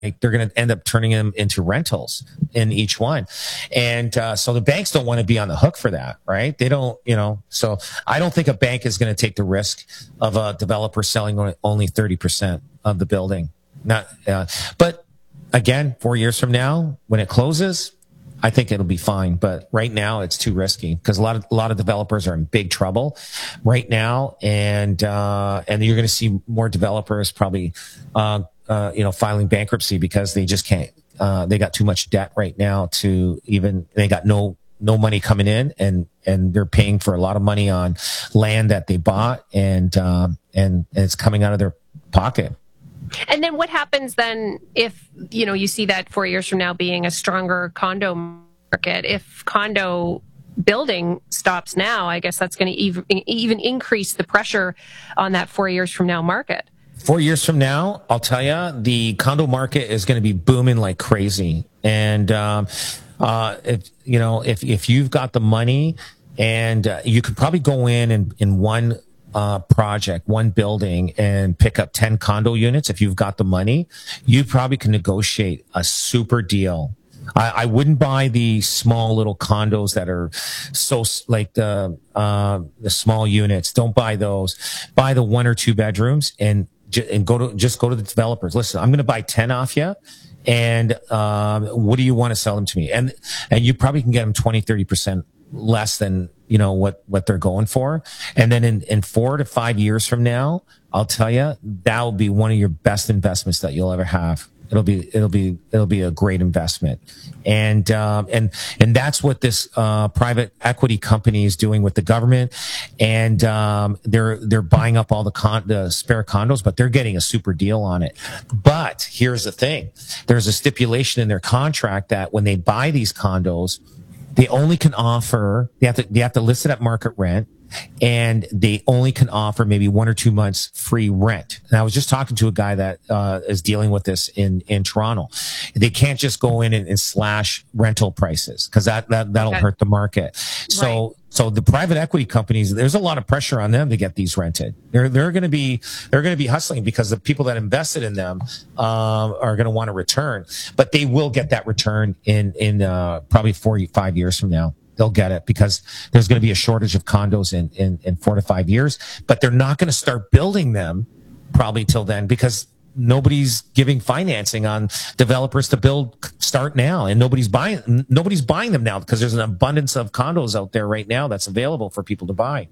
they're going to end up turning them into rentals in each one. And so the banks don't want to be on the hook for that, right? They don't, so I don't think a bank is going to take the risk of a developer selling only 30% of the building. But again, 4 years from now, when it closes, I think it'll be fine. But right now it's too risky because a lot of developers are in big trouble right now. And you're going to see more developers probably, filing bankruptcy because they just can't, they got too much debt right now they got no money coming in and they're paying for a lot of money on land that they bought and it's coming out of their pocket. And then what happens then if, you see that 4 years from now being a stronger condo market? If condo building stops now, I guess that's going to even increase the pressure on that 4 years from now market. 4 years from now, I'll tell you, the condo market is going to be booming like crazy. And if you've got the money, and you could probably go in one project, one building, and pick up 10 condo units. If you've got the money, you probably can negotiate a super deal. I wouldn't buy the small little condos that are so like the small units. Don't buy those. Buy the 1 or 2 bedrooms and go to the developers. Listen, I'm going to buy 10 off you. And, what do you want to sell them to me? And you probably can get them 20, 30% less than, what they're going for. And then in 4 to 5 years from now, I'll tell you, that will be one of your best investments that you'll ever have. It'll be a great investment. And that's what this, private equity company is doing with the government. And, they're buying up all the spare condos, but they're getting a super deal on it. But here's the thing. There's a stipulation in their contract that when they buy these condos, they only can offer, they have to list it at market rent. And they only can offer maybe 1 or 2 months free rent. And I was just talking to a guy that is dealing with this in Toronto. They can't just go in and slash rental prices because that'll hurt the market. So the private equity companies, there's a lot of pressure on them to get these rented. They're going to be hustling because the people that invested in them are going to want a return, but they will get that return in probably 4 or 5 years from now. They'll get it because there's going to be a shortage of condos in 4 to 5 years, but they're not going to start building them probably till then because nobody's giving financing on developers to start now. And nobody's buying them now because there's an abundance of condos out there right now that's available for people to buy.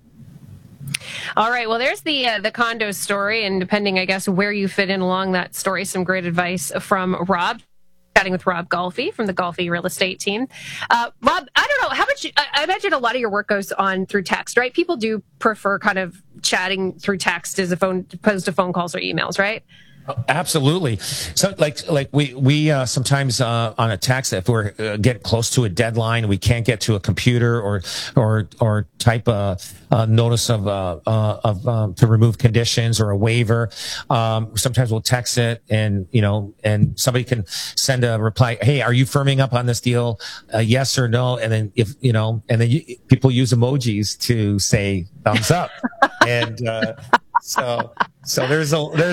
All right. Well, there's the condo story. And depending, I guess, where you fit in along that story, some great advice from Rob. Chatting with Rob Golfi from the Golfi Real Estate team. Rob, I don't know how much. I imagine a lot of your work goes on through text, right? People do prefer kind of chatting through text as opposed to phone calls or emails, right? Absolutely. So like we sometimes on a text, if we're getting close to a deadline, we can't get to a computer or type a notice of to remove conditions or a waiver. Sometimes we'll text it and somebody can send a reply. Hey, are you firming up on this deal? Yes or no? And then people use emojis to say thumbs up and, so there's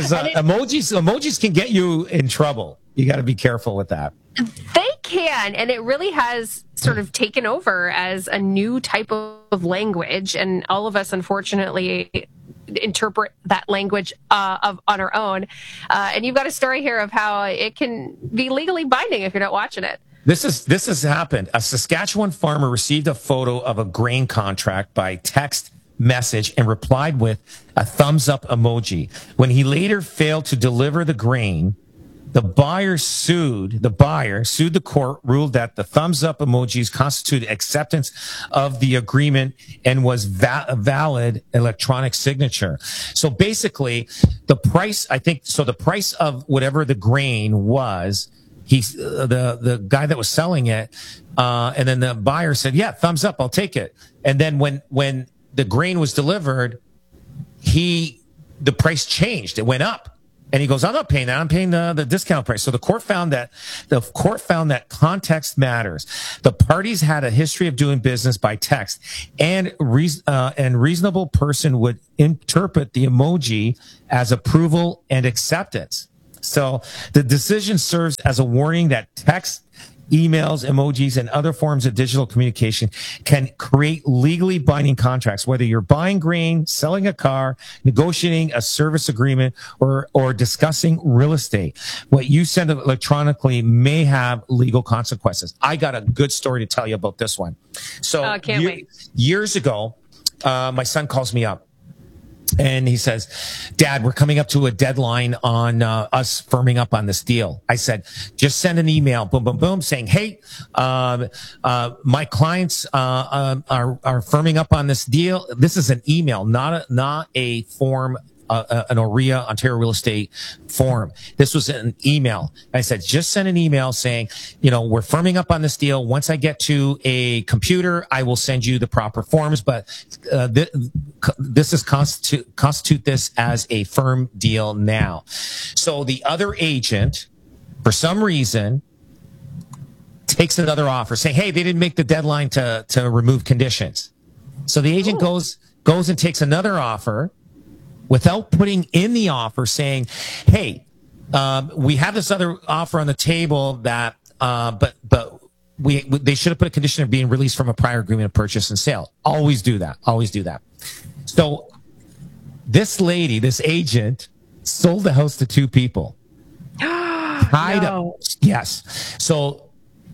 emojis can get you in trouble. You got to be careful with that. They can, and it really has sort of taken over as a new type of language, and all of us, unfortunately, interpret that language on our own. And you've got a story here of how it can be legally binding if you're not watching it. This has happened. A Saskatchewan farmer received a photo of a grain contract by text message and replied with a thumbs up emoji. When he later failed to deliver the grain, the buyer sued the court, ruled that the thumbs up emojis constituted acceptance of the agreement and was a valid electronic signature. So basically the price of whatever the grain was, the guy that was selling it, and then the buyer said, yeah, thumbs up, I'll take it. And then when the grain was delivered, the price changed. It went up. And he goes, I'm not paying that. I'm paying the discount price. So the court found that context matters. The parties had a history of doing business by text, and reasonable person would interpret the emoji as approval and acceptance. So the decision serves as a warning that text, emails, emojis, and other forms of digital communication can create legally binding contracts, whether you're buying grain, selling a car, negotiating a service agreement, or discussing real estate. What you send electronically may have legal consequences. I got a good story to tell you about this one. So can't wait. Years ago, my son calls me up. And he says, Dad, we're coming up to a deadline on us firming up on this deal. I said, just send an email, boom, boom, boom, saying, hey, my clients are firming up on this deal. This is an email, not a form, an OREA, Ontario Real Estate form. This was an email. I said, just send an email saying, we're firming up on this deal. Once I get to a computer, I will send you the proper forms, but this is constitute this as a firm deal now. So the other agent, for some reason, takes another offer saying, hey, they didn't make the deadline to remove conditions. So the agent goes and takes another offer without putting in the offer saying, hey, we have this other offer on the table that, but they should have put a condition of being released from a prior agreement of purchase and sale. Always do that. Always do that. So this lady, this agent, sold the house to two people. Tied up. Yes. So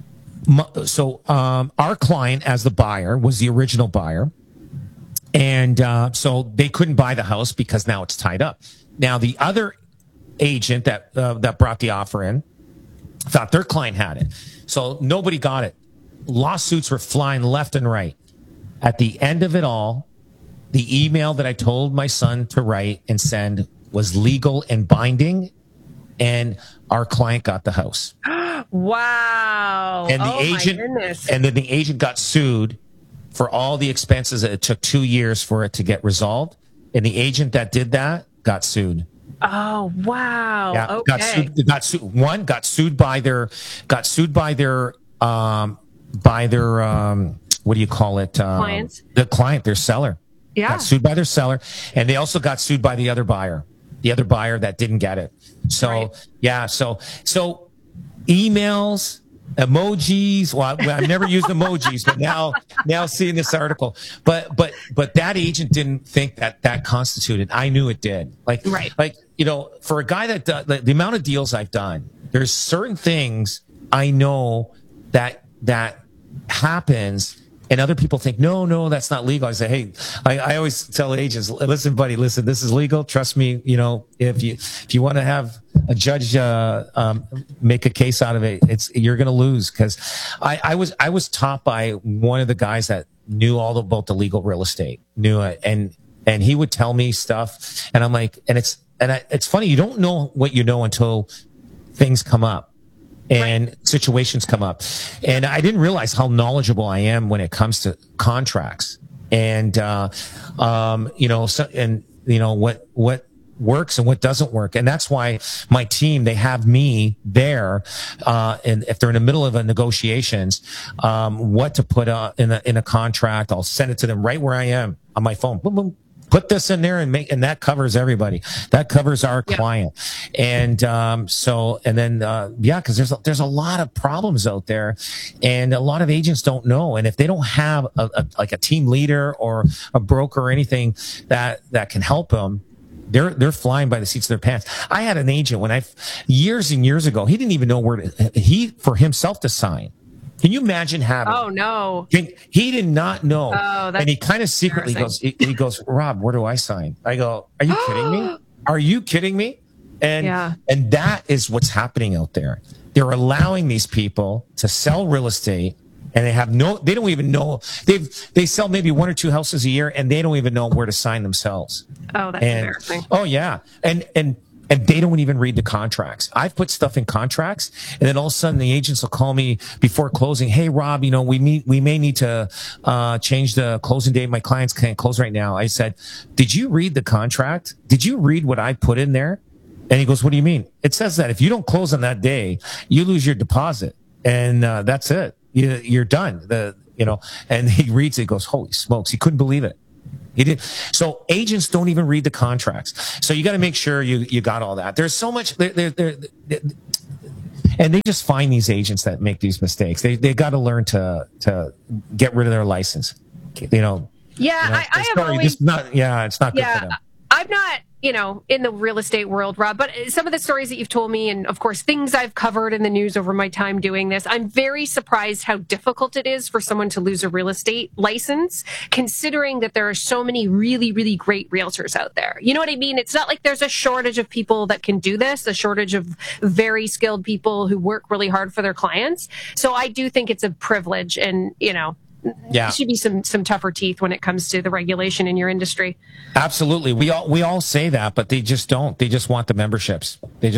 our client as the buyer was the original buyer. And so they couldn't buy the house because now it's tied up. Now, the other agent that brought the offer in thought their client had it. So nobody got it. Lawsuits were flying left and right. At the end of it all, the email that I told my son to write and send was legal and binding, and our client got the house. Wow. And the agent, my goodness. And then the agent got sued for all the expenses. It took 2 years for it to get resolved. And the agent that did that got sued. Oh, wow. Yeah, okay. got sued by their what do you call it? Clients? The client, their seller. Yeah. Got sued by their seller. And they also got sued by the other buyer that didn't get it. So, right. Yeah. So emails, emojis. Well, I've never used emojis, but now seeing this article, but that agent didn't think that constituted. I knew it did. Like, for a guy that the amount of deals I've done, there's certain things I know that happens. And other people think, no, that's not legal. I say, hey, I always tell agents, listen, buddy, this is legal. Trust me. If you want to have a judge make a case out of it, you're going to lose. Because I was taught by one of the guys that knew all about the legal real estate, knew it, and he would tell me stuff, and I'm like, it's funny, you don't know what you know until things come up. And situations come up. And I didn't realize how knowledgeable I am when it comes to contracts. And, what works and what doesn't work. And that's why my team, they have me there. And if they're in the middle of a negotiations, what to put in a contract, I'll send it to them right where I am on my phone. Boom, boom. Put this in there and that covers everybody. That covers our client. And, cause there's a lot of problems out there and a lot of agents don't know. And if they don't have a team leader or a broker or anything that can help them, they're flying by the seats of their pants. I had an agent years and years ago, he didn't even know for himself to sign. Can you imagine having? Oh no! He did not know, and he kind of secretly goes. He goes, Rob, where do I sign? I go, Are you kidding me? Are you kidding me? And that is what's happening out there. They're allowing these people to sell real estate, and they don't even know. They sell maybe 1 or 2 houses a year, and they don't even know where to sign themselves. Oh, that's embarrassing. Oh yeah, and they don't even read the contracts. I've put stuff in contracts, and then all of a sudden the agents will call me before closing. Hey, Rob, we may need to change the closing date. My clients can't close right now. I said, did you read the contract? Did you read what I put in there? And he goes, what do you mean? It says that if you don't close on that day, you lose your deposit, and that's it. You're done. And he reads it, he goes, holy smokes. He couldn't believe it. He did. So agents don't even read the contracts. So you got to make sure you got all that. There's so much, and they just find these agents that make these mistakes. They got to learn to get rid of their license. Yeah, I have always. It's not good for them. I'm not, in the real estate world, Rob, but some of the stories that you've told me, and of course, things I've covered in the news over my time doing this, I'm very surprised how difficult it is for someone to lose a real estate license, considering that there are so many really, really great realtors out there. You know what I mean? It's not like there's a shortage of people that can do this, a shortage of very skilled people who work really hard for their clients. So I do think it's a privilege, and, there should be some tougher teeth when it comes to the regulation in your industry. Absolutely. We all say that, but they just don't. They just want the memberships.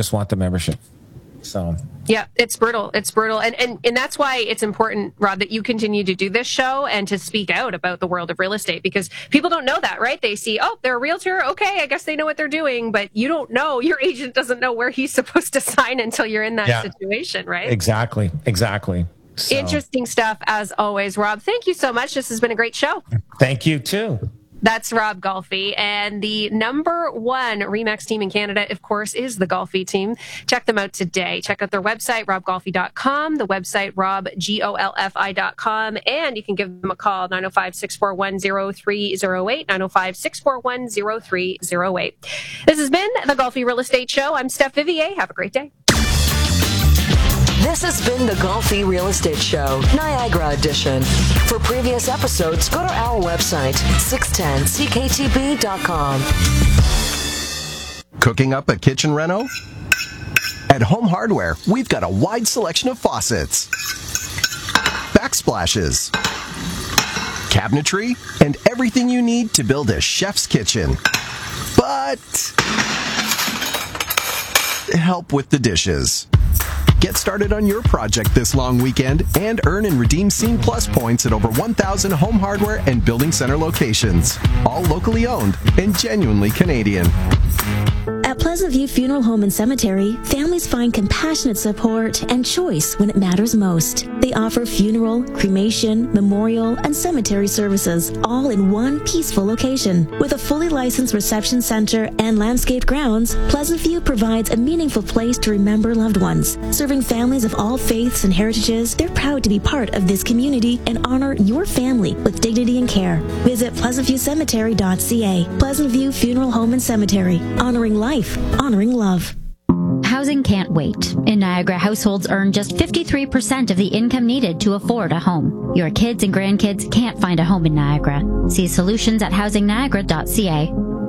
So yeah, it's brutal. It's brutal. And that's why it's important, Rob, that you continue to do this show and to speak out about the world of real estate, because people don't know that, right? They see, oh, they're a realtor. Okay, I guess they know what they're doing, but you don't know. Your agent doesn't know where he's supposed to sign until you're in that situation, right? Exactly. So. Interesting stuff as always, Rob. Thank you so much. This has been a great show. Thank you too. That's Rob Golfi, and the number one RE/MAX team in Canada, of course, is the Golfi team. Check them out today. Check out their website, robgolfi.com, the website, robgolfi.com, and you can give them a call, 905-641-0308, 905-641-0308. This has been the Golfi Real Estate Show. I'm Steph Vivier. Have a great day. This has been the Golfi Real Estate Show, Niagara Edition. For previous episodes, go to our website, 610ckTB.com. Cooking up a kitchen reno? At Home Hardware, we've got a wide selection of faucets, backsplashes, cabinetry, and everything you need to build a chef's kitchen. But help with the dishes. Get started on your project this long weekend and earn and redeem Scene Plus points at over 1,000 Home Hardware and Building Center locations. All locally owned and genuinely Canadian. At Pleasant View Funeral Home and Cemetery, families find compassionate support and choice when it matters most. They offer funeral, cremation, memorial, and cemetery services, all in one peaceful location. With a fully licensed reception center and landscaped grounds, Pleasant View provides a meaningful place to remember loved ones. Serving families of all faiths and heritages, they're proud to be part of this community and honor your family with dignity and care. Visit pleasantviewcemetery.ca. Pleasant View Funeral Home and Cemetery. Honoring life, honoring love. Housing can't wait. In Niagara, households earn just 53% of the income needed to afford a home. Your kids and grandkids can't find a home in Niagara. See solutions at housingniagara.ca.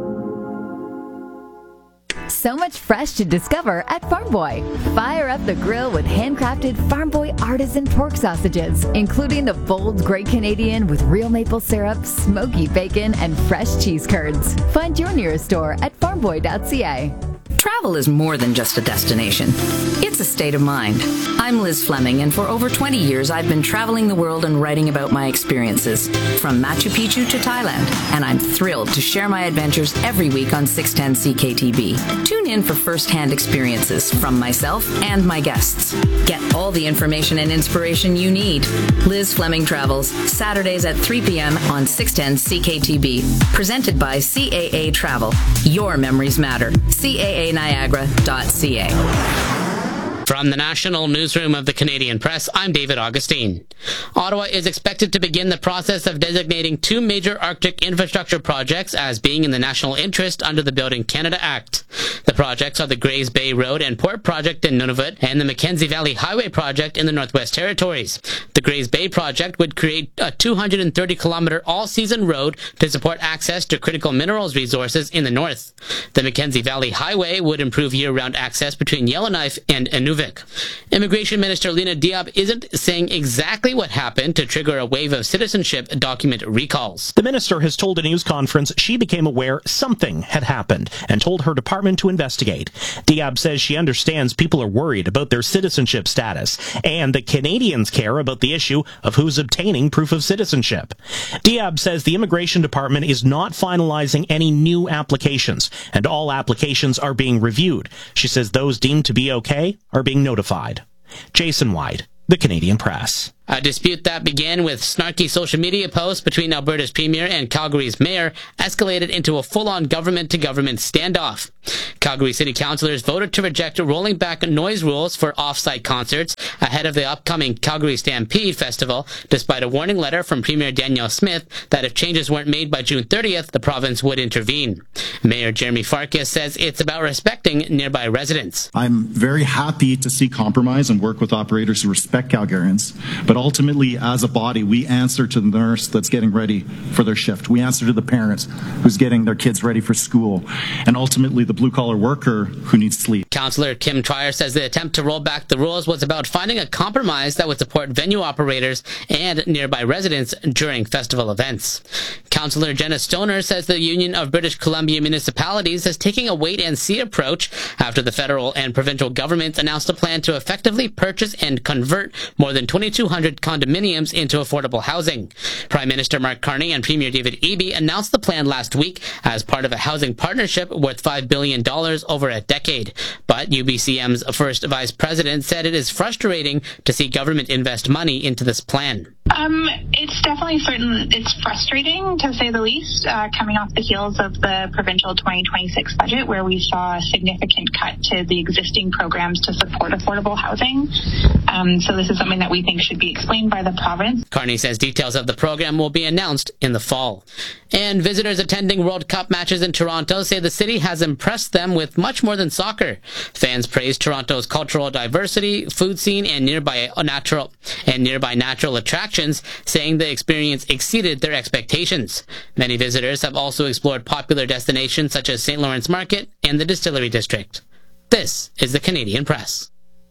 So much fresh to discover at Farm Boy. Fire up the grill with handcrafted Farm Boy artisan pork sausages, including the bold Great Canadian with real maple syrup, smoky bacon, and fresh cheese curds. Find your nearest store at farmboy.ca. Travel is more than just a destination. It's a state of mind. I'm Liz Fleming, and for over 20 years, I've been traveling the world and writing about my experiences, from Machu Picchu to Thailand, and I'm thrilled to share my adventures every week on 610 CKTB. Tune in for first-hand experiences from myself and my guests. Get all the information and inspiration you need. Liz Fleming Travels, Saturdays at 3 p.m. on 610 CKTB. Presented by CAA Travel. Your memories matter. CAANiagara.ca. From the National Newsroom of the Canadian Press, I'm David Augustine. Ottawa is expected to begin the process of designating two major Arctic infrastructure projects as being in the national interest under the Building Canada Act. The projects are the Grays Bay Road and Port Project in Nunavut and the Mackenzie Valley Highway Project in the Northwest Territories. The Grays Bay Project would create a 230-kilometer all-season road to support access to critical minerals resources in the north. The Mackenzie Valley Highway would improve year-round access between Yellowknife and Inuvik. Immigration Minister Lena Diab isn't saying exactly what happened to trigger a wave of citizenship document recalls. The minister has told a news conference she became aware something had happened and told her department to investigate. Diab says she understands people are worried about their citizenship status and that Canadians care about the issue of who's obtaining proof of citizenship. Diab says the Immigration Department is not finalizing any new applications and all applications are being reviewed. She says those deemed to be okay are being notified. Jason White, The Canadian Press. A dispute that began with snarky social media posts between Alberta's premier and Calgary's mayor escalated into a full-on government-to-government standoff. Calgary city councillors voted to reject rolling back noise rules for off-site concerts ahead of the upcoming Calgary Stampede Festival, despite a warning letter from Premier Danielle Smith that if changes weren't made by June 30th, the province would intervene. Mayor Jeremy Farkas says it's about respecting nearby residents. I'm very happy to see compromise and work with operators who respect Calgarians, but ultimately, as a body, we answer to the nurse that's getting ready for their shift. We answer to the parents who's getting their kids ready for school, and ultimately the blue-collar worker who needs sleep. Councillor Kim Trier says the attempt to roll back the rules was about finding a compromise that would support venue operators and nearby residents during festival events. Councillor Jenna Stoner says the Union of British Columbia Municipalities is taking a wait-and-see approach after the federal and provincial governments announced a plan to effectively purchase and convert more than 2,200 condominiums into affordable housing. Prime Minister Mark Carney and Premier David Eby announced the plan last week as part of a housing partnership worth $5 billion over a decade. But UBCM's first vice president said it is frustrating to see government invest money into this plan. It's definitely it's frustrating, to say the least, coming off the heels of the provincial 2026 budget, where we saw a significant cut to the existing programs to support affordable housing. So this is something that we think should be explained by the province. Carney says details of the program will be announced in the fall. And visitors attending World Cup matches in Toronto say the city has impressed them with much more than soccer. Fans praised Toronto's cultural diversity, food scene, and nearby natural attractions, saying the experience exceeded their expectations. Many visitors have also explored popular destinations such as St. Lawrence Market and the Distillery District. This is the Canadian Press.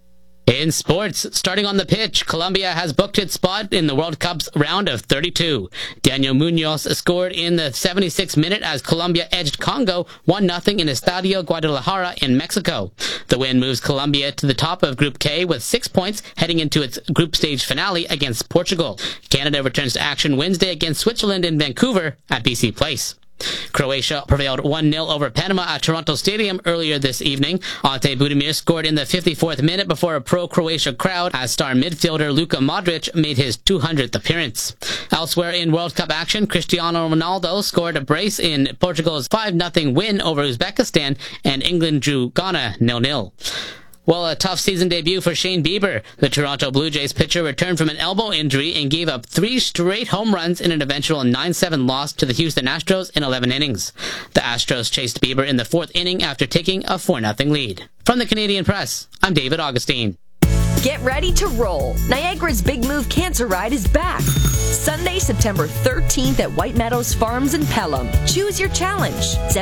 In sports, starting on the pitch, Colombia has booked its spot in the World Cup's round of 32. Daniel Munoz scored in the 76th minute as Colombia edged Congo 1-0 in Estadio Guadalajara in Mexico. The win moves Colombia to the top of Group K with 6 points heading into its group stage finale against Portugal. Canada returns to action Wednesday against Switzerland in Vancouver at BC Place. Croatia prevailed 1-0 over Panama at Toronto Stadium earlier this evening. Ante Budimir scored in the 54th minute before a pro-Croatia crowd as star midfielder Luka Modric made his 200th appearance. Elsewhere in World Cup action, Cristiano Ronaldo scored a brace in Portugal's 5-0 win over Uzbekistan, and England drew Ghana 0-0. Well, a tough season debut for Shane Bieber. The Toronto Blue Jays pitcher returned from an elbow injury and gave up 3 straight home runs in an eventual 9-7 loss to the Houston Astros in 11 innings. The Astros chased Bieber in the 4th inning after taking a 4-0 lead. From the Canadian Press, I'm David Augustine. Get ready to roll. Niagara's Big Move Cancer Ride is back. Sunday, September 13th at White Meadows Farms in Pelham. Choose your challenge.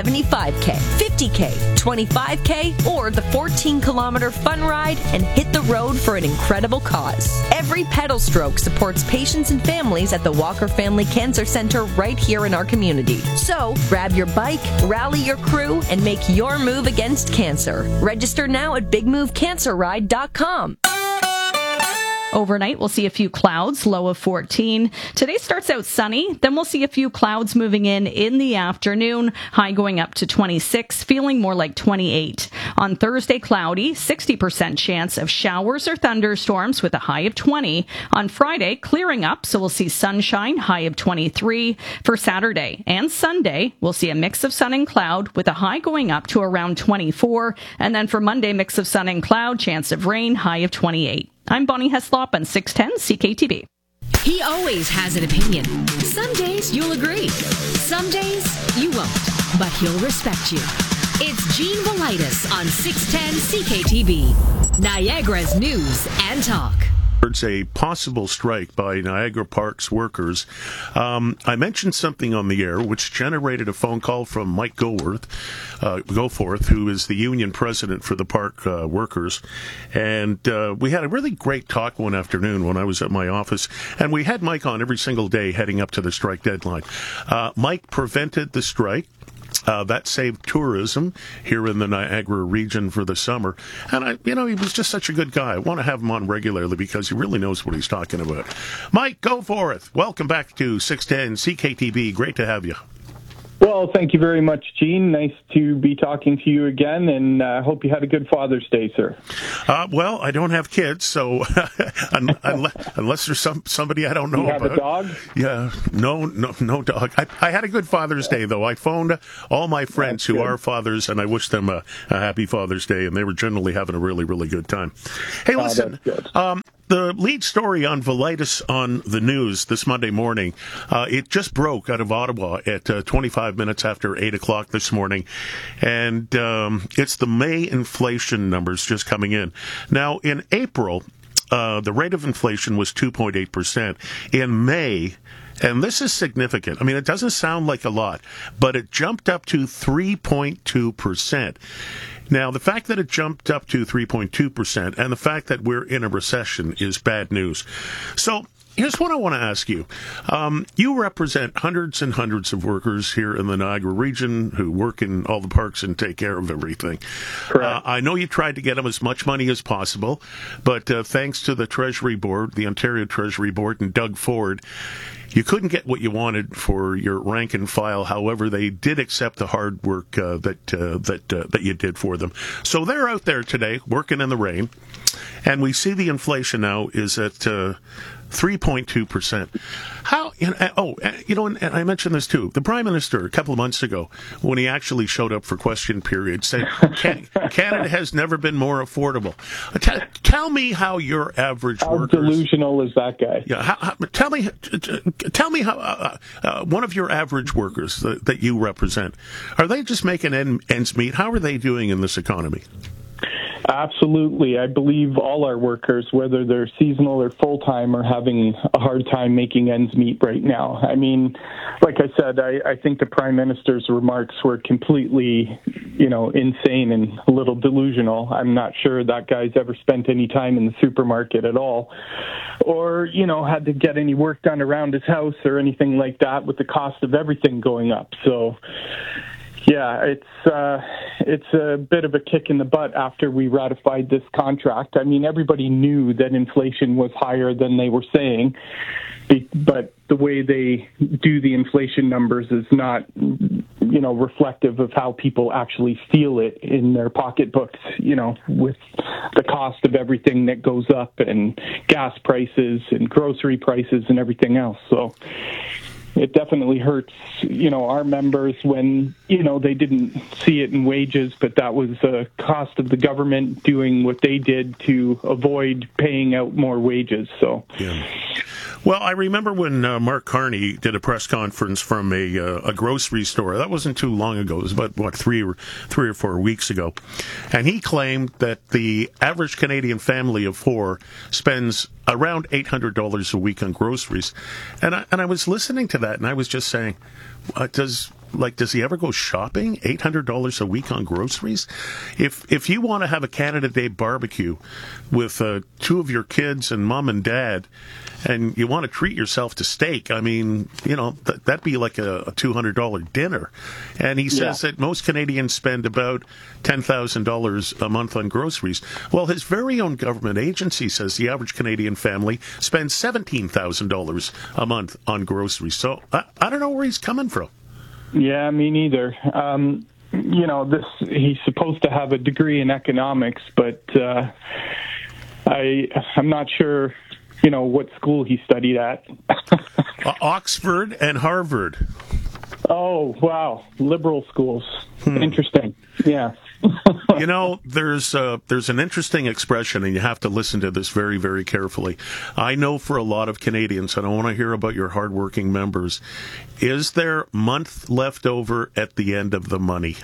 75K, 50K, 25K, or the 14-kilometer fun ride and hit the road for an incredible cause. Every pedal stroke supports patients and families at the Walker Family Cancer Center right here in our community. So, grab your bike, rally your crew, and make your move against cancer. Register now at bigmovecancerride.com. Overnight, we'll see a few clouds, low of 14. Today starts out sunny, then we'll see a few clouds moving in the afternoon, high going up to 26, feeling more like 28. On Thursday, cloudy, 60% chance of showers or thunderstorms with a high of 20. On Friday, clearing up, so we'll see sunshine, high of 23. For Saturday and Sunday, we'll see a mix of sun and cloud with a high going up to around 24. And then for Monday, mix of sun and cloud, chance of rain, high of 28. I'm Bonnie Heslop on 610 CKTB. He always has an opinion. Some days you'll agree. Some days you won't, but he'll respect you. It's Gene Velitis on 610 CKTB, Niagara's news and talk. It's a possible strike by Niagara Parks workers. I mentioned something on the air which generated a phone call from Mike Goforth, who is the union president for the park workers. And we had a really great talk one afternoon when I was at my office. And we had Mike on every single day heading up to the strike deadline. Mike prevented the strike. That saved tourism here in the Niagara region for the summer. And, he was just such a good guy. I want to have him on regularly because he really knows what he's talking about. Mike Goforth, welcome back to 610 CKTB. Great to have you. Well, thank you very much, Gene. Nice to be talking to you again, and I hope you had a good Father's Day, sir. Well, I don't have kids, so unless there's somebody I don't know about. You have a dog? Yeah, no dog. I had a good Father's Day, though. I phoned all my friends who are fathers, and I wished them a happy Father's Day, and they were generally having a really, really good time. Hey, listen, the lead story on Velitis on the news this Monday morning, it just broke out of Ottawa at 25 minutes after 8 o'clock this morning. And it's the May inflation numbers just coming in. Now, in April, the rate of inflation was 2.8%. In May, and this is significant. I mean, it doesn't sound like a lot, but it jumped up to 3.2%. Now, the fact that it jumped up to 3.2% and the fact that we're in a recession is bad news. So here's what I want to ask you. You represent hundreds and hundreds of workers here in the Niagara region who work in all the parks and take care of everything. I know you tried to get them as much money as possible, but thanks to the Treasury Board, the Ontario Treasury Board, and Doug Ford, you couldn't get what you wanted for your rank and file. However, they did accept the hard work that you did for them. So they're out there today working in the rain, and we see the inflation now is at 3.2%. How? And I mentioned this too. The Prime Minister a couple of months ago, when he actually showed up for question period, said Canada has never been more affordable. Tell me how your average workers. How delusional is that guy? Yeah. Tell me how one of your average workers that you represent, are they just making ends meet? How are they doing in this economy? Absolutely. I believe all our workers, whether they're seasonal or full-time, are having a hard time making ends meet right now. I mean, like I said, I think the Prime Minister's remarks were completely, insane and a little delusional. I'm not sure that guy's ever spent any time in the supermarket at all or, had to get any work done around his house or anything like that with the cost of everything going up. So, yeah, it's a bit of a kick in the butt after we ratified this contract. I mean, everybody knew that inflation was higher than they were saying, but the way they do the inflation numbers is not, reflective of how people actually feel it in their pocketbooks, with the cost of everything that goes up and gas prices and grocery prices and everything else. So it definitely hurts, our members when, they didn't see it in wages, but that was a cost of the government doing what they did to avoid paying out more wages. So, yeah. Well, I remember when Mark Carney did a press conference from a grocery store. That wasn't too long ago. It was about, 3 or 4 weeks ago. And he claimed that the average Canadian family of 4 spends around $800 a week on groceries. And I was listening to that, and I was just saying, does he ever go shopping? $800 a week on groceries? If you want to have a Canada Day barbecue with 2 of your kids and mom and dad, and you want to treat yourself to steak, I mean, that'd be like a $200 dinner. And he says that most Canadians spend about $10,000 a month on groceries. Well, his very own government agency says the average Canadian family spends $17,000 a month on groceries. So I don't know where he's coming from. Yeah, me neither. He's supposed to have a degree in economics, but I'm not sure, what school he studied at. Oxford and Harvard. Oh, wow. Liberal schools. Interesting. Yeah. There's an interesting expression, and you have to listen to this very, very carefully. I know for a lot of Canadians, and I want to hear about your hardworking members, is there month left over at the end of the money?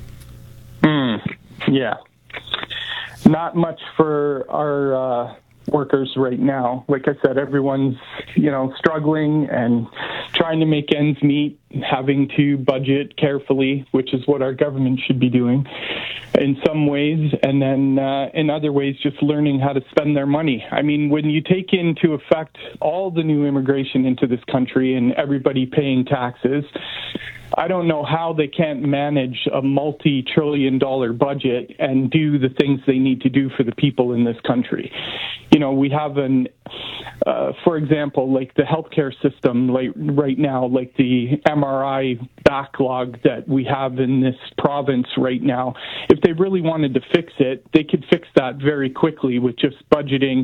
Yeah. Not much for our workers right now. Like I said, everyone's, struggling and trying to make ends meet, having to budget carefully, which is what our government should be doing in some ways, and then in other ways just learning how to spend their money. I mean, when you take into effect all the new immigration into this country and everybody paying taxes, I don't know how they can't manage a multi-trillion-dollar budget and do the things they need to do for the people in this country. We have for example, like the healthcare system, like right now, like the MRI backlog that we have in this province right now, if they really wanted to fix it, they could fix that very quickly with just budgeting,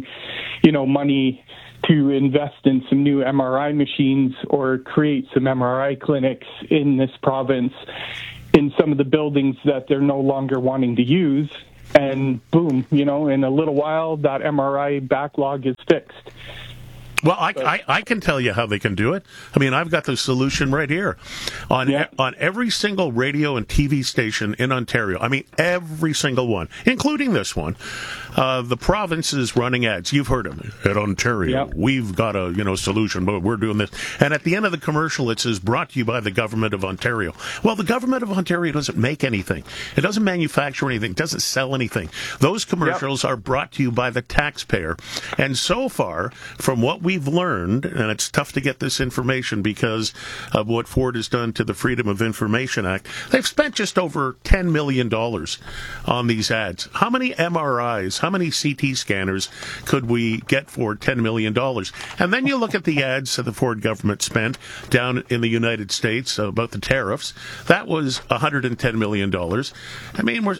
money to invest in some new MRI machines or create some MRI clinics in this province in some of the buildings that they're no longer wanting to use. And boom, in a little while, that MRI backlog is fixed. Well, I can tell you how they can do it. I mean, I've got the solution right here. On every single radio and TV station in Ontario, I mean, every single one, including this one, the province is running ads. You've heard of it. At Ontario, we've got a, solution, but we're doing this. And at the end of the commercial, it says, brought to you by the Government of Ontario. Well, the Government of Ontario doesn't make anything. It doesn't manufacture anything. It doesn't sell anything. Those commercials are brought to you by the taxpayer. And so far, from what we've learned, and it's tough to get this information because of what Ford has done to the Freedom of Information Act, they've spent just over $10 million on these ads. How many MRIs, how many CT scanners could we get for $10 million? And then you look at the ads that the Ford government spent down in the United States about the tariffs. That was $110 million. I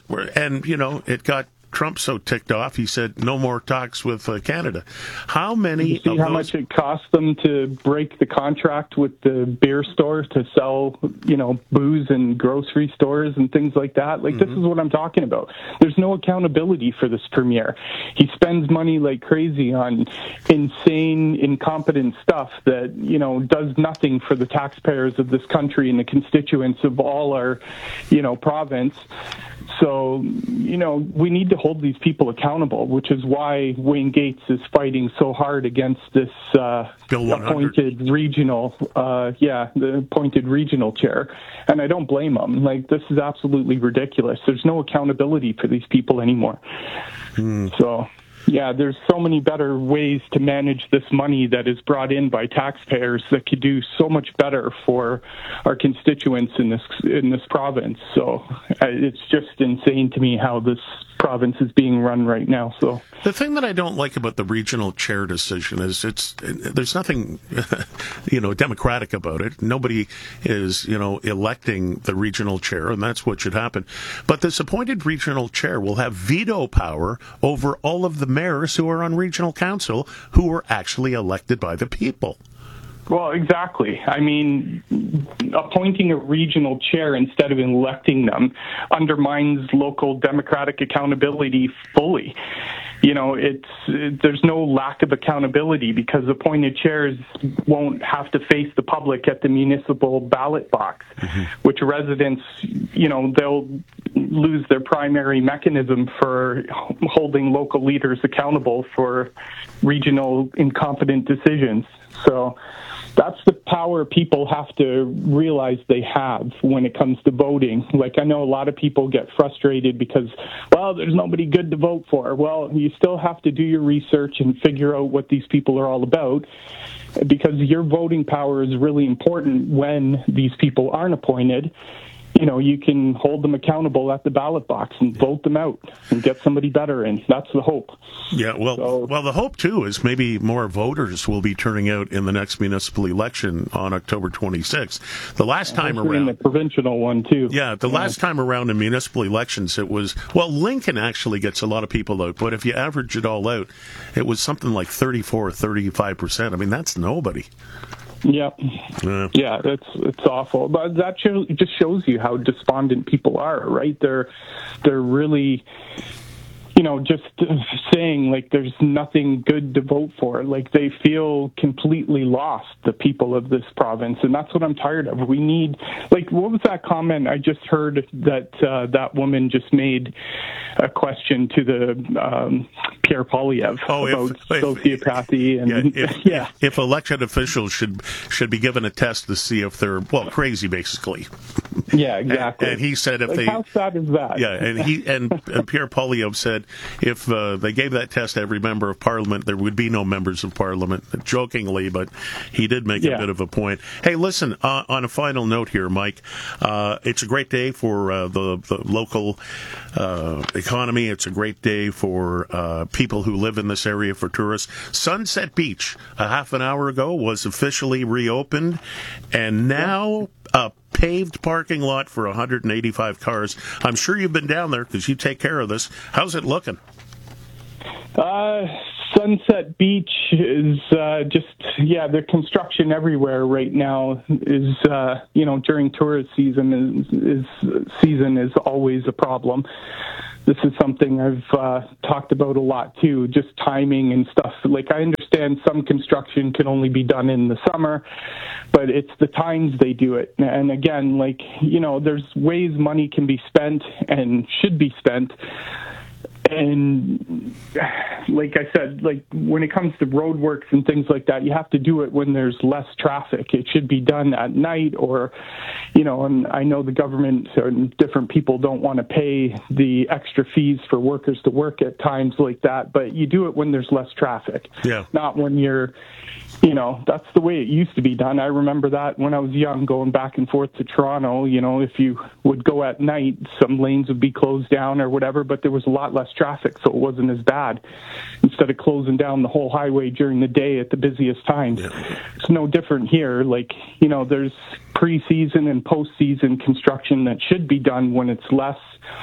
mean, it got Trump so ticked off, he said, no more talks with Canada. How many you see how much it cost them to break the contract with the beer stores to sell, booze and grocery stores and things like that? Like, This is what I'm talking about. There's no accountability for this premier. He spends money like crazy on insane, incompetent stuff that, does nothing for the taxpayers of this country and the constituents of all our, province. So, we need to hold these people accountable, which is why Wayne Gates is fighting so hard against this appointed regional, the appointed regional chair. And I don't blame him. Like, this is absolutely ridiculous. There's no accountability for these people anymore. So, yeah, there's so many better ways to manage this money that is brought in by taxpayers that could do so much better for our constituents in this province. So it's just insane to me how this province is being run right now. So the thing that I don't like about the regional chair decision is there's nothing democratic about it. Nobody is electing the regional chair, and that's what should happen. But this appointed regional chair will have veto power over all of the mayors who are on regional council who were actually elected by the people. Well, exactly. I mean, appointing a regional chair instead of electing them undermines local democratic accountability fully. There's no lack of accountability because appointed chairs won't have to face the public at the municipal ballot box, which residents, they'll lose their primary mechanism for holding local leaders accountable for regional incompetent decisions. So that's the power people have to realize they have when it comes to voting. Like, I know a lot of people get frustrated because, there's nobody good to vote for. Well, you still have to do your research and figure out what these people are all about, because your voting power is really important when these people aren't appointed. You can hold them accountable at the ballot box and vote them out and get somebody better in. That's the hope. Yeah, well, the hope, too, is maybe more voters will be turning out in the next municipal election on October 26th. The last time around... in the provincial one, too. Yeah, last time around in municipal elections, it was... Well, Lincoln actually gets a lot of people out, but if you average it all out, it was something like 34 or 35%. I mean, that's nobody. Yeah, it's awful. But that just shows you how despondent people are, right? They're really, just saying like there's nothing good to vote for. Like they feel completely lost, the people of this province, and that's what I'm tired of. We need, like, what was that comment I just heard that that woman just made a question to the Pierre Poilievre about sociopathy and if elected officials should be given a test to see if they're crazy, basically. Yeah, exactly. And he said if how sad is that? Yeah, and Pierre Poilievre said if they gave that test to every member of Parliament, there would be no members of Parliament, jokingly, but he did make a bit of a point. Hey, listen, on a final note here, Mike, it's a great day for the local economy. It's a great day for people who live in this area, for tourists. Sunset Beach, a half an hour ago, was officially reopened, and now a paved parking lot for 185 cars. I'm sure you've been down there because you take care of this. How's it looking? Sunset Beach is the construction everywhere right now is, during tourist season is always a problem. This is something I've talked about a lot too, just timing and stuff. Like, I understand some construction can only be done in the summer, but it's the times they do it. And again, there's ways money can be spent and should be spent. And like I said, when it comes to roadworks and things like that, you have to do it when there's less traffic. It should be done at night, or, and I know the government and different people don't want to pay the extra fees for workers to work at times like that, but you do it when there's less traffic. Yeah. Not when you're, that's the way it used to be done. I remember that when I was young, going back and forth to Toronto. If you would go at night, some lanes would be closed down or whatever, but there was a lot less traffic, so it wasn't as bad. Instead of closing down the whole highway during the day at the busiest times. Yeah. It's no different here. There's pre-season and post-season construction that should be done when it's less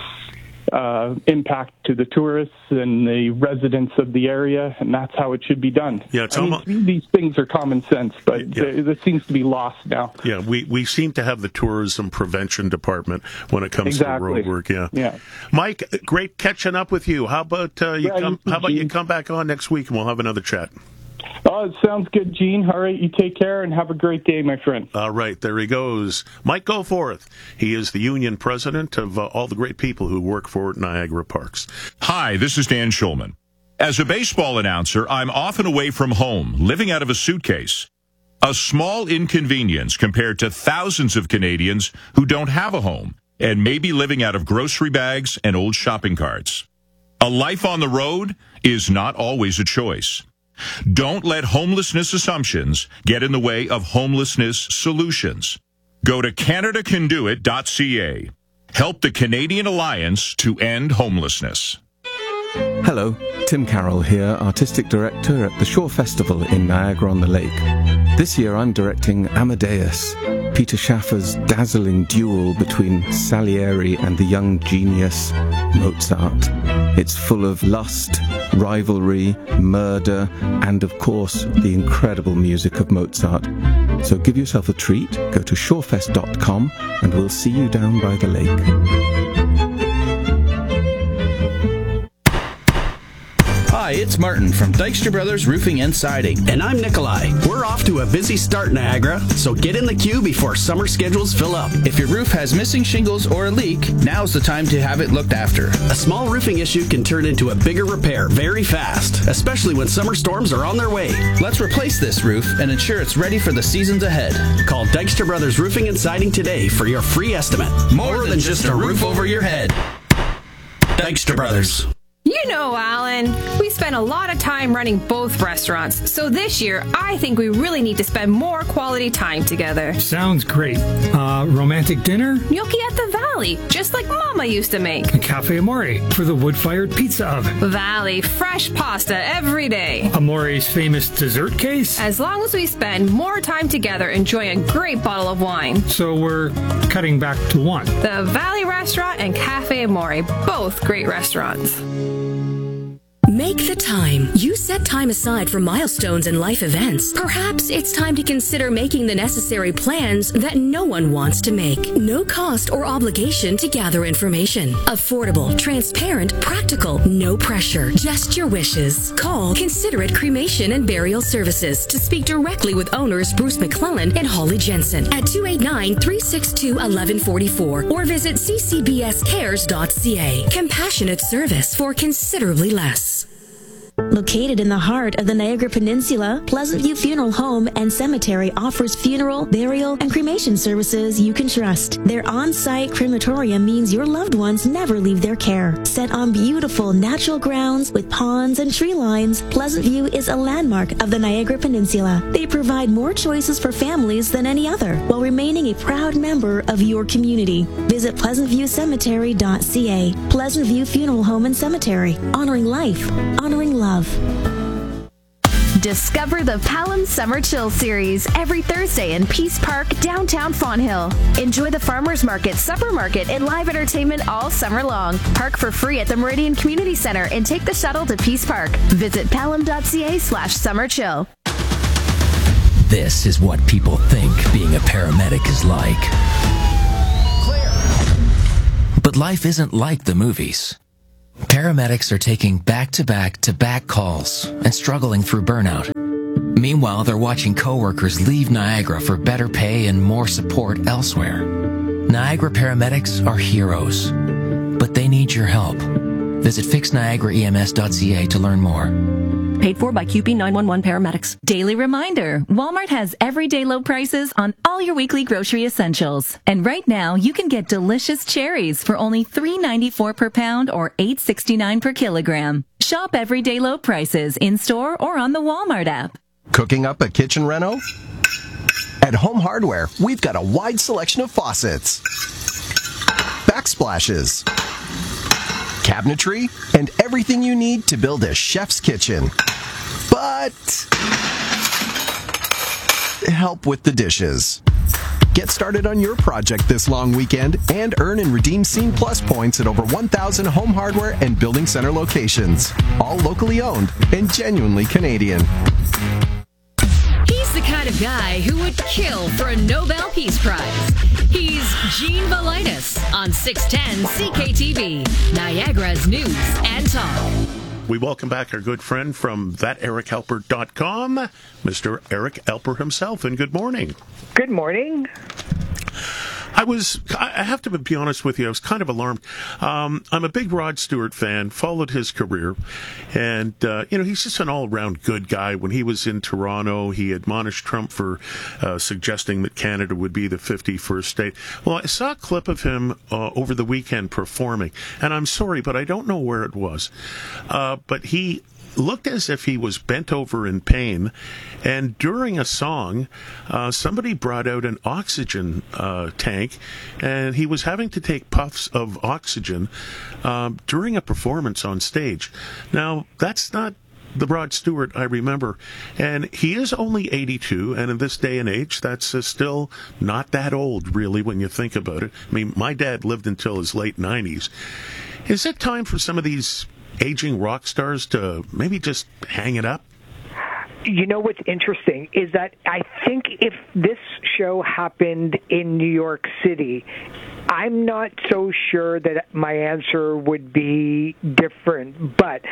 impact to the tourists and the residents of the area, and that's how it should be done. Yeah, these things are common sense, but it seems to be lost now. Yeah, we seem to have the tourism prevention department when it comes to road work. Yeah. Mike, great catching up with you. How about you come back on next week and we'll have another chat? Oh, it sounds good, Gene. All right, you take care and have a great day, my friend. All right, there he goes. Mike Goforth. He is the union president of all the great people who work for Niagara Parks. Hi, this is Dan Schulman. As a baseball announcer, I'm often away from home, living out of a suitcase. A small inconvenience compared to thousands of Canadians who don't have a home and may be living out of grocery bags and old shopping carts. A life on the road is not always a choice. Don't let homelessness assumptions get in the way of homelessness solutions. Go to CanadaCanDoIt.ca. Help the Canadian Alliance to end homelessness. Hello, Tim Carroll here, Artistic Director at the Shore Festival in Niagara-on-the-Lake. This year I'm directing Amadeus, Peter Schaffer's dazzling duel between Salieri and the young genius Mozart. It's full of lust, rivalry, murder, and of course, the incredible music of Mozart. So give yourself a treat, go to shorefest.com, and we'll see you down by the lake. Hi, it's Martin from Dykstra Brothers Roofing and Siding. And I'm Nikolai. We're off to a busy start, Niagara, so get in the queue before summer schedules fill up. If your roof has missing shingles or a leak, now's the time to have it looked after. A small roofing issue can turn into a bigger repair very fast, especially when summer storms are on their way. Let's replace this roof and ensure it's ready for the seasons ahead. Call Dykstra Brothers Roofing and Siding today for your free estimate. More than just a roof over your head. Dykstra Brothers. You know, Alan, we spend a lot of time running both restaurants, so this year I think we really need to spend more quality time together. Sounds great. Romantic dinner? Gnocchi at the Valley, just like Mama used to make. A Cafe Amore for the wood-fired pizza oven. Valley, fresh pasta every day. Amore's famous dessert case? As long as we spend more time together enjoying a great bottle of wine. So we're cutting back to one. The Valley Restaurant and Cafe Amore, both great restaurants. Make the time. You set time aside for milestones and life events. Perhaps it's time to consider making the necessary plans that no one wants to make. No cost or obligation to gather information. Affordable, transparent, practical, no pressure. Just your wishes. Call Considerate Cremation and Burial Services to speak directly with owners Bruce McClellan and Holly Jensen at 289-362-1144 or visit ccbscares.ca. Compassionate service for considerably less. Located in the heart of the Niagara Peninsula, Pleasant View Funeral Home and Cemetery offers funeral, burial, and cremation services you can trust. Their on-site crematorium means your loved ones never leave their care. Set on beautiful natural grounds with ponds and tree lines, Pleasant View is a landmark of the Niagara Peninsula. They provide more choices for families than any other, while remaining a proud member of your community. Visit pleasantviewcemetery.ca. Pleasant View Funeral Home and Cemetery. Honoring life, honoring love. Discover the Pelham Summer Chill Series every Thursday in Peace Park, downtown Fonthill. Enjoy the Farmers Market, Supper Market, and live entertainment all summer long. Park for free at the Meridian Community Center and take the shuttle to Peace Park. Visit pelham.ca/summerchill. This is what people think being a paramedic is like. But life isn't like the movies. Paramedics are taking back-to-back-to-back calls and struggling through burnout. Meanwhile, they're watching coworkers leave Niagara for better pay and more support elsewhere. Niagara paramedics are heroes, but they need your help. Visit fixniagaraems.ca to learn more. Paid for by QP 911 paramedics. Daily reminder, Walmart has everyday low prices on all your weekly grocery essentials. And right now, you can get delicious cherries for only $3.94 per pound or $8.69 per kilogram. Shop everyday low prices in-store or on the Walmart app. Cooking up a kitchen reno? At Home Hardware, we've got a wide selection of faucets, backsplashes, cabinetry, and everything you need to build a chef's kitchen. But help with the dishes. Get started on your project this long weekend and earn and redeem Scene Plus points at over 1,000 Home Hardware and Building Center locations. All locally owned and genuinely Canadian. He's the kind of guy who would kill for a Nobel Peace Prize. He's Gene Velitis on 610 CKTB, Niagara's news and talk. We welcome back our good friend from thaterichelper.com, Mr. Eric Elper himself, and good morning. Good morning. I have to be honest with you, I was kind of alarmed. I'm a big Rod Stewart fan, followed his career, and, he's just an all-around good guy. When he was in Toronto, he admonished Trump for suggesting that Canada would be the 51st state. Well, I saw a clip of him over the weekend performing, and I'm sorry, but I don't know where it was. But he looked as if he was bent over in pain, and during a song, somebody brought out an oxygen tank, and he was having to take puffs of oxygen during a performance on stage. Now, that's not the Rod Stewart I remember, and he is only 82, and in this day and age, that's still not that old, really, when you think about it. I mean, my dad lived until his late 90s. Is it time for some of these aging rock stars to maybe just hang it up? You know what's interesting is that I think if this show happened in New York City, I'm not so sure that my answer would be different. But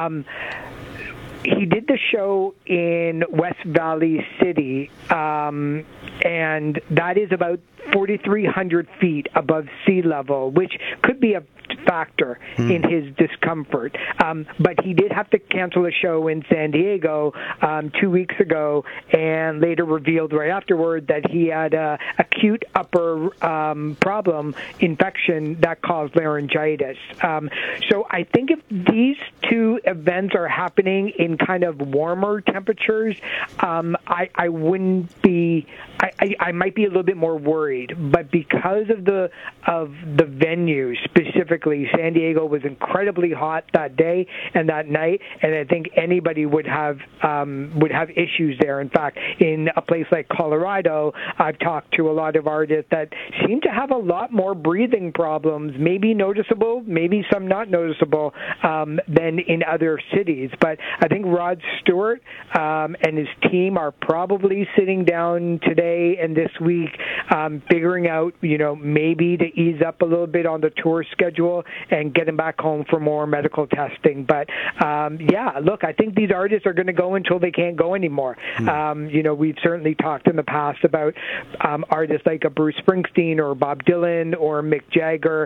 he did the show in West Valley City, and that is about 4,300 feet above sea level, which could be a factor in his discomfort. But he did have to cancel a show in San Diego 2 weeks ago, and later revealed right afterward that he had a acute upper problem infection that caused laryngitis. So I think if these two events are happening in kind of warmer temperatures, I wouldn't be. I might be a little bit more worried, but because of the venue specifically, San Diego was incredibly hot that day and that night, and I think anybody would have issues there. In fact, in a place like Colorado, I've talked to a lot of artists that seem to have a lot more breathing problems, maybe noticeable, maybe some not noticeable, than in other cities. But I think Rod Stewart and his team are probably sitting down today and this week figuring out, maybe to ease up a little bit on the tour schedule and get them back home for more medical testing. But look, I think these artists are going to go until they can't go anymore. We've certainly talked in the past about artists like a Bruce Springsteen or Bob Dylan or Mick Jagger,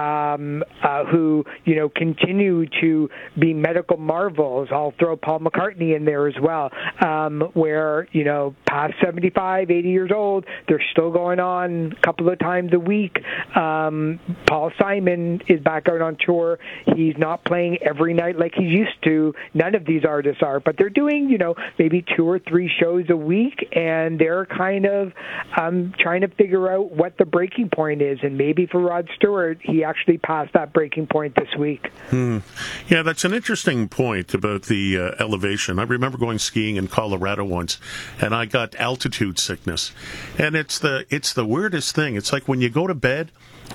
who continue to be medical marvels. I'll throw Paul McCartney in there as well, where past 75, 80 years old, they're still going on a couple of times a week. Paul Simon is back out on tour. He's not playing every night like he used to. None of these artists are, but they're doing, maybe 2 or 3 shows a week, and they're kind of trying to figure out what the breaking point is. And maybe for Rod Stewart, he actually passed that breaking point this week. Yeah, that's an interesting point about the elevation. I remember going skiing in Colorado once, and I got altitude sickness. And it's the weirdest thing. It's like when you go to bed,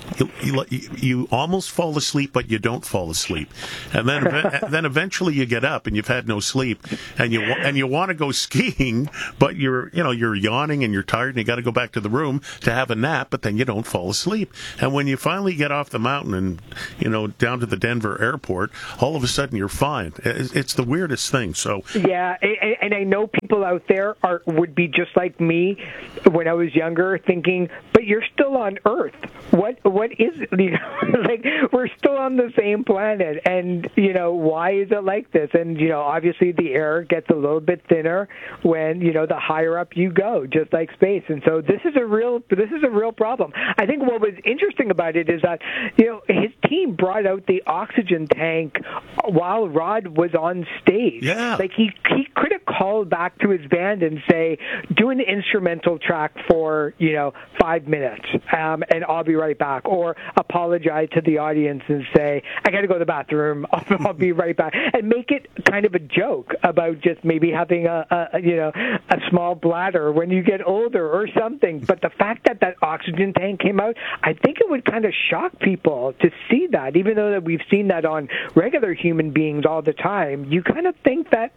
you almost fall asleep, but you don't fall asleep, and then eventually you get up and you've had no sleep, and you want to go skiing, but you're yawning and you're tired and you got to go back to the room to have a nap, but then you don't fall asleep. And when you finally get off the mountain and down to the Denver airport, all of a sudden you're fine. It's the weirdest thing. So yeah, and I know people out there would be just like me when I was younger, thinking, but you're still on Earth. What is like, we're still on the same planet, and why is it like this? And obviously the air gets a little bit thinner when the higher up you go, just like space. And so this is a real problem. I think what was interesting about it is that his team brought out the oxygen tank while Rod was on stage. Yeah, like he could have called back to his band and say, do an instrumental track for 5 minutes, and I'll be right back, or apologize to the audience and say, I got to go to the bathroom, I'll be right back, and make it kind of a joke about just maybe having a small bladder when you get older or something. But the fact that oxygen tank came out, I think it would kind of shock people to see that, even though that we've seen that on regular human beings all the time. You kind of think that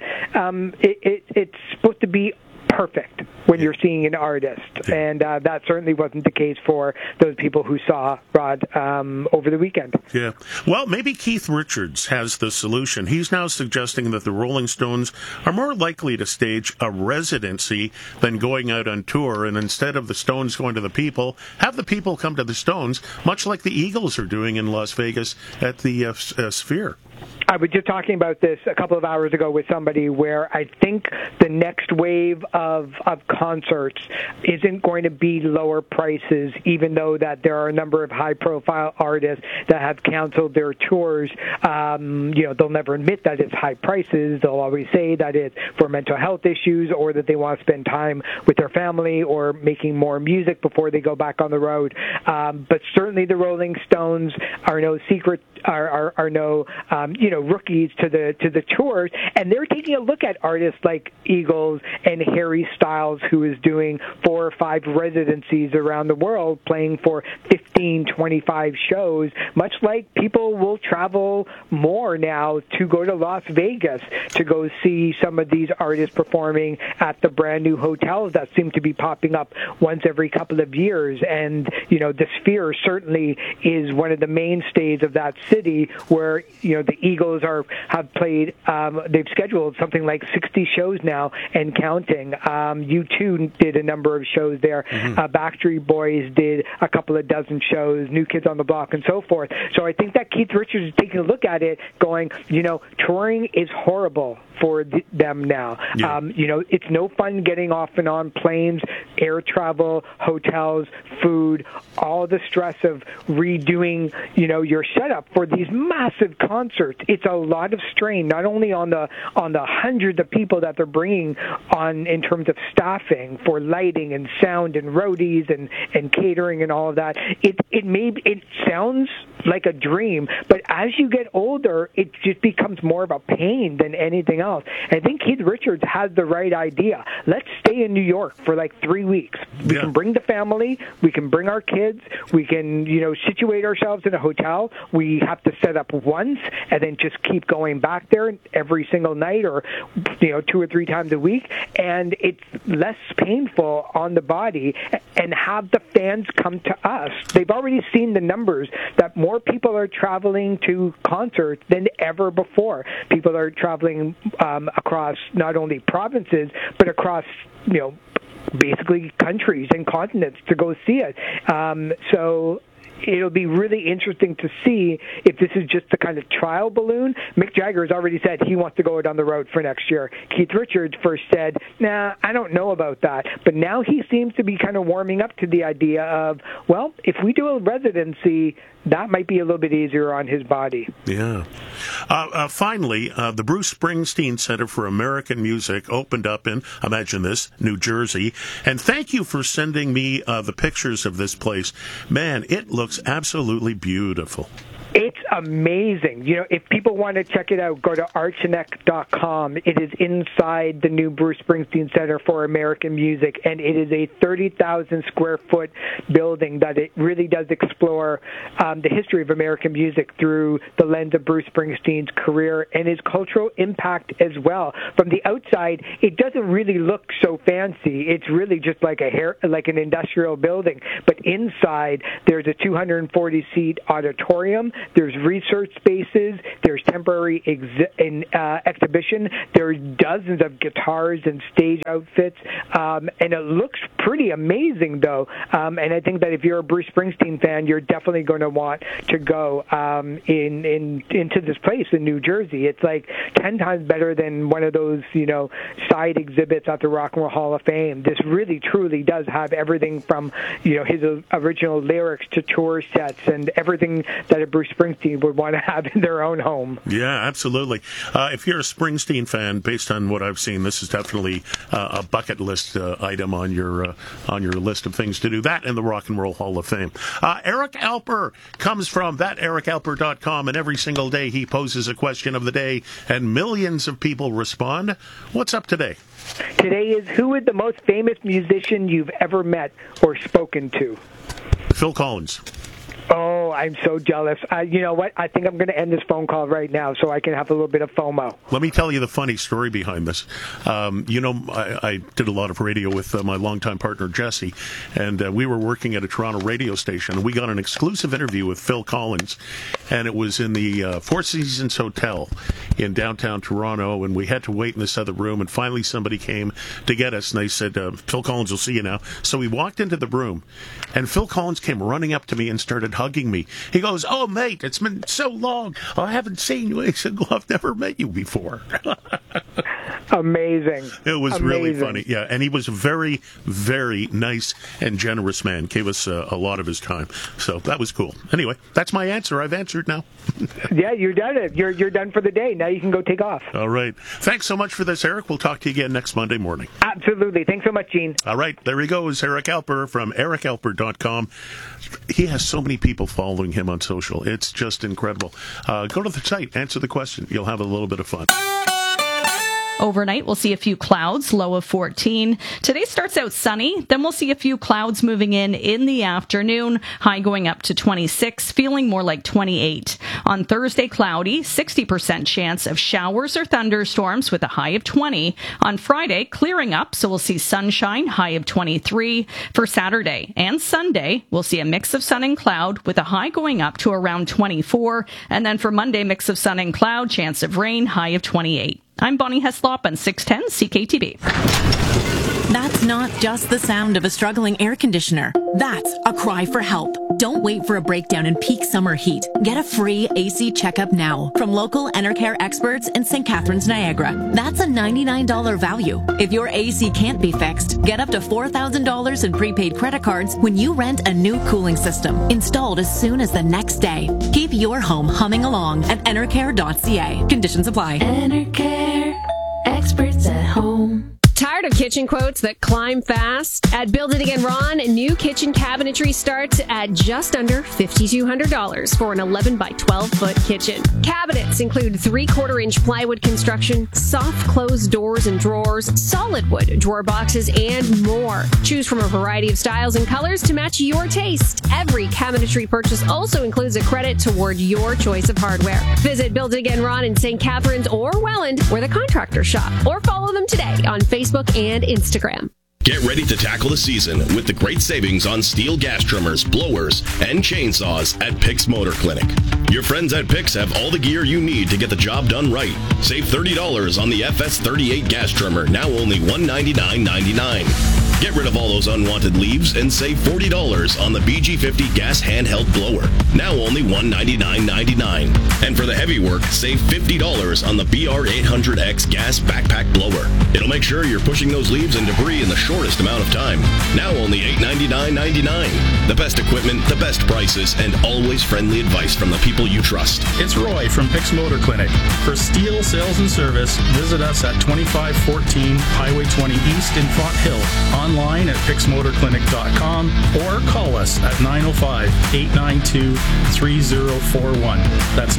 it's supposed to be perfect when you're seeing an artist, and that certainly wasn't the case for those people who saw Rod over the weekend. Yeah, well, maybe Keith Richards has the solution. He's now suggesting that the Rolling Stones are more likely to stage a residency than going out on tour, and instead of the Stones going to the people, have the people come to the Stones, much like the Eagles are doing in Las Vegas at the Sphere. I was just talking about this a couple of hours ago with somebody, where I think the next wave of concerts isn't going to be lower prices, even though that there are a number of high-profile artists that have canceled their tours. They'll never admit that it's high prices. They'll always say that it's for mental health issues, or that they want to spend time with their family, or making more music before they go back on the road. But certainly the Rolling Stones are no secret, are no rookies to the tours, and they're taking a look at artists like Eagles and Harry Styles, who is doing 4 or 5 residencies around the world, playing for 15, 25 shows, much like people will travel more now to go to Las Vegas to go see some of these artists performing at the brand new hotels that seem to be popping up once every couple of years. And the Sphere certainly is one of the mainstays of that city, where the Eagles have played. They've scheduled something like 60 shows now and counting. U2 did a number of shows there. Backstreet Boys did a couple of dozen shows. New Kids on the Block and so forth. So I think that Keith Richards is taking a look at it, going, touring is horrible for them now. Yeah. It's no fun getting off and on planes, air travel, hotels, food, all the stress of redoing, your setup for these massive concerts. It's a lot of strain, not only on the hundreds of people that they're bringing on in terms of staffing for lighting and sound and roadies and catering and all of that. It sounds like a dream. But as you get older, it just becomes more of a pain than anything else. I think Keith Richards has the right idea. Let's stay in New York for like 3 weeks. We can bring the family, we can bring our kids, we can, situate ourselves in a hotel. We have to set up once and then just keep going back there every single night or, 2 or 3 times a week. And it's less painful on the body, and have the fans come to us. They've already seen the numbers that more people are traveling to concerts than ever before. People are traveling across not only provinces, but across, basically countries and continents to go see it. So it'll be really interesting to see if this is just the kind of trial balloon. Mick Jagger has already said he wants to go down the road for next year. Keith Richards first said, nah, I don't know about that. But now he seems to be kind of warming up to the idea of, well, if we do a residency, that might be a little bit easier on his body. Yeah. Finally, the Bruce Springsteen Center for American Music opened up in, imagine this, New Jersey. And thank you for sending me the pictures of this place. Man, it looks absolutely beautiful. It's amazing. If people want to check it out, go to artconnect.com. It is inside the new Bruce Springsteen Center for American Music, and it is a 30,000 square foot building that it really does explore the history of American music through the lens of Bruce Springsteen's career and his cultural impact as well. From the outside, it doesn't really look so fancy. It's really just like an industrial building. But inside, there's a 240-seat auditorium. There's research spaces. There's temporary exhibition. There's dozens of guitars and stage outfits, and it looks pretty amazing, though. And I think that if you're a Bruce Springsteen fan, you're definitely going to want to go into this place in New Jersey. It's like 10 times better than one of those, side exhibits at the Rock and Roll Hall of Fame. This really, truly does have everything from, his original lyrics to tour sets and everything that a Bruce Springsteen would want to have in their own home. Yeah, absolutely. If you're a Springsteen fan, based on what I've seen, this is definitely a bucket list item on your list of things to do. That and the Rock and Roll Hall of Fame. Eric Alper comes from thatericalper.com, and every single day he poses a question of the day, and millions of people respond. What's up today? Today is, who is the most famous musician you've ever met or spoken to? Phil Collins. Oh, I'm so jealous. You know what? I think I'm going to end this phone call right now so I can have a little bit of FOMO. Let me tell you the funny story behind this. I did a lot of radio with my longtime partner, Jesse, and we were working at a Toronto radio station, and we got an exclusive interview with Phil Collins, and it was in the Four Seasons Hotel in downtown Toronto, and we had to wait in this other room, and finally somebody came to get us, and they said, Phil Collins will see you now. So we walked into the room, and Phil Collins came running up to me and started hugging me. He goes, "Oh, mate, it's been so long. I haven't seen you." He said, "Well, I've never met you before." Amazing. It was really funny. Yeah, and he was a very, very nice and generous man. Gave us a lot of his time. So that was cool. Anyway, that's my answer. I've answered now. Yeah, you're done. You're done for the day. Now you can go take off. All right. Thanks so much for this, Eric. We'll talk to you again next Monday morning. Absolutely. Thanks so much, Gene. All right. There he goes, Eric Alper from ericalper.com. He has so many people following him on social. It's just incredible. Go to the site, answer the question. You'll have a little bit of fun. Overnight, we'll see a few clouds, low of 14. Today starts out sunny, then we'll see a few clouds moving in the afternoon, high going up to 26, feeling more like 28. On Thursday, cloudy, 60% chance of showers or thunderstorms with a high of 20. On Friday, clearing up, so we'll see sunshine, high of 23. For Saturday and Sunday, we'll see a mix of sun and cloud with a high going up to around 24. And then for Monday, mix of sun and cloud, chance of rain, high of 28. I'm Bonnie Heslop on 610 CKTB. That's not just the sound of a struggling air conditioner. That's a cry for help. Don't wait for a breakdown in peak summer heat. Get a free AC checkup now from local Enercare experts in St. Catharines, Niagara. That's a $99 value. If your AC can't be fixed, get up to $4,000 in prepaid credit cards when you rent a new cooling system, installed as soon as the next day. Keep your home humming along at enercare.ca. Conditions apply. Enercare, experts at home. Tired Tired of kitchen quotes that climb fast? At Build It Again Ron, new kitchen cabinetry starts at just under $5,200 for an 11 by 12 foot kitchen. Cabinets include 3/4-inch plywood construction, soft closed doors and drawers, solid wood drawer boxes, and more. Choose from a variety of styles and colors to match your taste. Every cabinetry purchase also includes a credit toward your choice of hardware. Visit Build It Again Ron in St. Catharines or Welland, where the contractors shop, or follow them today on Facebook and Instagram. Get ready to tackle the season with the great savings on steel gas trimmers, blowers, and chainsaws at Pix Motor Clinic. Your friends at Pix have all the gear you need to get the job done right. Save $30 on the FS38 gas trimmer, now only $199.99. Get rid of all those unwanted leaves and save $40 on the BG50 gas handheld blower, now only $199.99. And for the heavy work, save $50 on the BR800X gas backpack blower. It'll make sure you're pushing those leaves and debris in the shortest amount of time, now only $899.99. The best equipment, the best prices, and always friendly advice from the people you trust. It's Roy from Pix Motor Clinic. For steel sales and service, visit us at 2514 Highway 20 East in Font Hill, online at pixmotorclinic.com, or call us at 905-892-3041. That's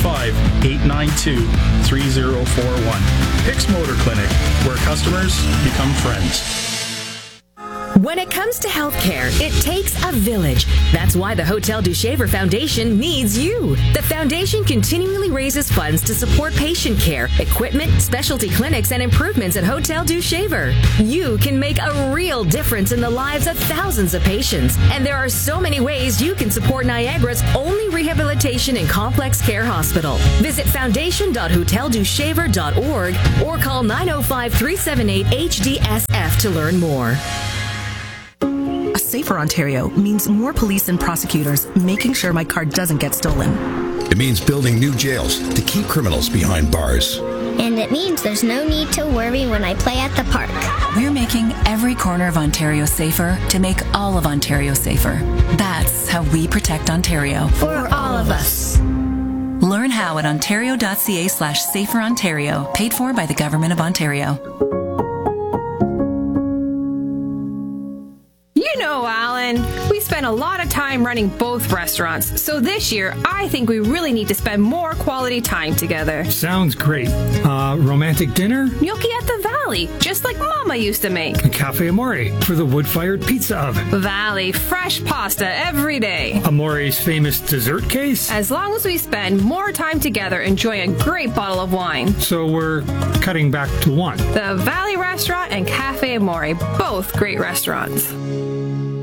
905-892-3041. Pix Motor Clinic, where customers become friends. When it comes to healthcare, it takes a village. That's why the Hotel du Shaver Foundation needs you. The foundation continually raises funds to support patient care, equipment, specialty clinics, and improvements at Hotel du Shaver. You can make a real difference in the lives of thousands of patients. And there are so many ways you can support Niagara's only rehabilitation and complex care hospital. Visit foundation.hoteldushaver.org or call 905-378-HDSF to learn more. A safer Ontario means more police and prosecutors making sure my car doesn't get stolen. It means building new jails to keep criminals behind bars. And it means there's no need to worry when I play at the park. We're making every corner of Ontario safer to make all of Ontario safer. That's how we protect Ontario. For all of us. Learn how at ontario.ca/saferontario, paid for by the Government of Ontario. You know, Alan, we spend a lot of time running both restaurants, so this year I think we really need to spend more quality time together. Sounds great. Romantic dinner? Gnocchi at the Valley, just like Mama used to make. A Cafe Amore for the wood-fired pizza oven. Valley, fresh pasta every day. Amore's famous dessert case? As long as we spend more time together enjoying a great bottle of wine. So we're cutting back to one. The Valley Restaurant and Cafe Amore, both great restaurants.